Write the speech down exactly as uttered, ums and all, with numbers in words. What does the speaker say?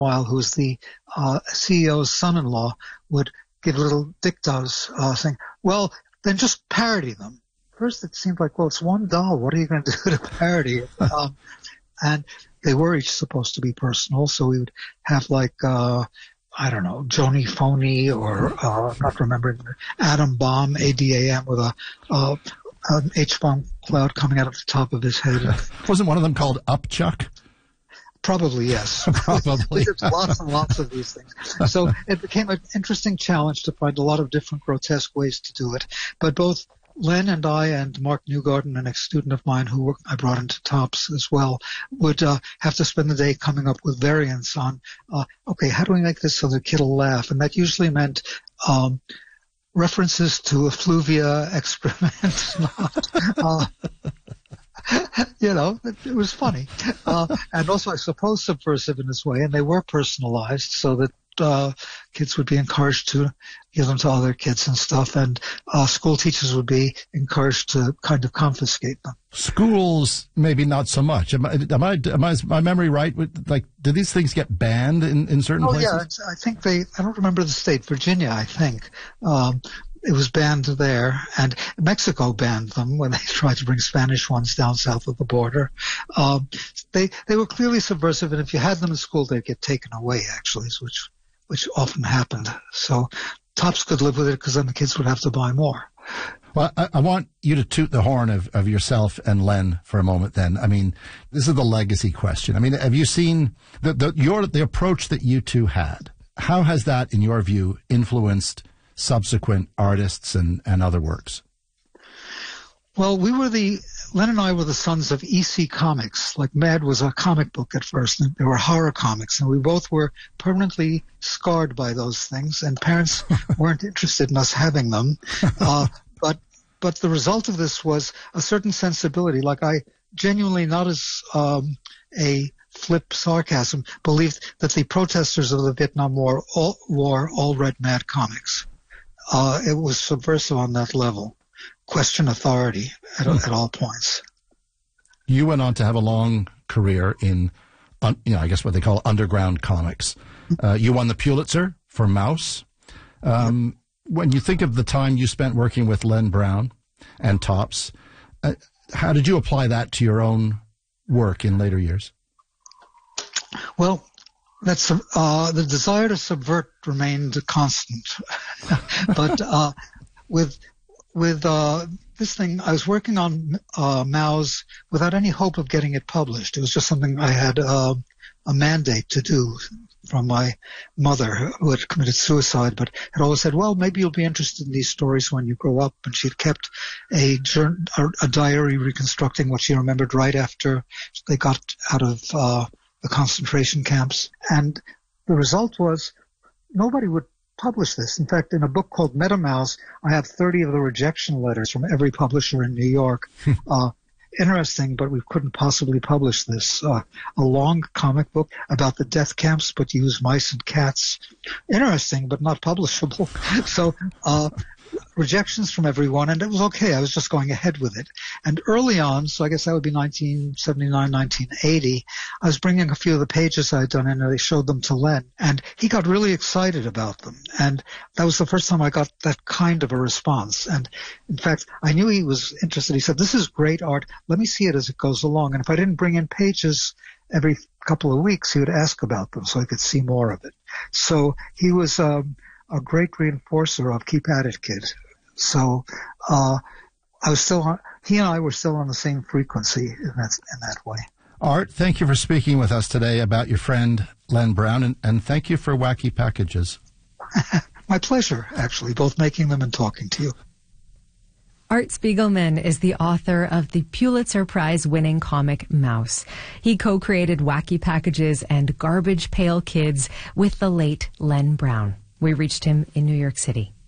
while, who's the uh, C E O's son-in-law, would give little dictos uh, saying, well, then just parody them. First it seemed like, well, it's one doll. What are you going to do to parody it? Um, and they were each supposed to be personal, so we would have like, uh, I don't know, Joni Phony or, uh, I'm not remembering, Atom Bomb, A D A M, with a, uh, an H-bomb cloud coming out of the top of his head. Wasn't one of them called Upchuck? Probably, yes. Probably. There's lots and lots of these things. So it became an interesting challenge to find a lot of different grotesque ways to do it. But both Len and I and Mark Newgarden, an ex-student of mine who I brought into TOPS as well, would uh, have to spend the day coming up with variants on, uh, okay, how do we make this so the kid will laugh? And that usually meant um, references to effluvia excrement. uh, you know, it, it was funny. Uh, and also, I suppose, subversive in this way, and they were personalized so that uh, kids would be encouraged to give them to other kids and stuff, and uh, school teachers would be encouraged to kind of confiscate them. Schools, maybe not so much. Am I, am I, am I, is my memory right? Like, do these things get banned in, in certain oh, places? Yeah, I think they, I don't remember the state, Virginia, I think. Um, It was banned there, and Mexico banned them when they tried to bring Spanish ones down south of the border. Um, they they were clearly subversive, and if you had them in school, they'd get taken away, actually, which which often happened. So TOPS could live with it because then the kids would have to buy more. Well, I, I want you to toot the horn of, of yourself and Len for a moment then. I mean, this is the legacy question. I mean, have you seen the, the, your, the approach that you two had? How has that, in your view, influenced subsequent artists and, and other works? Well, we were the, Len and I were the sons of E C Comics. Like Mad was a comic book at first, and there were horror comics, and we both were permanently scarred by those things, and parents weren't interested in us having them. Uh, but, but the result of this was a certain sensibility. Like I genuinely, not as um, a flip sarcasm, believed that the protesters of the Vietnam War all, war all read Mad comics. Uh, it was subversive on that level. Question authority at, hmm. at all points. You went on to have a long career in, un, you know, I guess what they call underground comics. Uh, you won the Pulitzer for Mouse. Um, yep. When you think of the time you spent working with Len Brown and TOPS, uh, how did you apply that to your own work in later years? Well, That's uh, the desire to subvert remained constant, but uh, with with uh, this thing, I was working on uh, Mao's without any hope of getting it published. It was just something I had uh, a mandate to do from my mother, who had committed suicide, but had always said, "Well, maybe you'll be interested in these stories when you grow up." And she had kept a a diary reconstructing what she remembered right after they got out of Uh, the concentration camps. And the result was nobody would publish this. In fact, in a book called MetaMouse, I have thirty of the rejection letters from every publisher in New York. uh, interesting, but we couldn't possibly publish this. Uh, a long comic book about the death camps, but use mice and cats. Interesting, but not publishable. So, uh, rejections from everyone, and it was okay. I was just going ahead with it. And early on, so I guess that would be nineteen seventy-nine, nineteen eighty, I was bringing a few of the pages I had done in, and I showed them to Len, and he got really excited about them. And that was the first time I got that kind of a response. And in fact, I knew he was interested. He said, "This is great art. Let me see it as it goes along." And if I didn't bring in pages every couple of weeks, he would ask about them so I could see more of it. So he was um, a great reinforcer of keep at it, kid. So uh, I was still on, he and I were still on the same frequency in that, in that way. Art, thank you for speaking with us today about your friend Len Brown, and, and thank you for Wacky Packages. My pleasure, actually, both making them and talking to you. Art Spiegelman is the author of the Pulitzer Prize-winning comic Mouse. He co-created Wacky Packages and Garbage Pail Kids with the late Len Brown. We reached him in New York City.